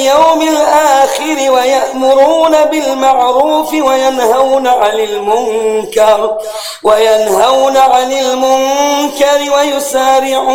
واليوم الآخر ويأمرون بالمعروف وينهون عن المنكر ويسارعون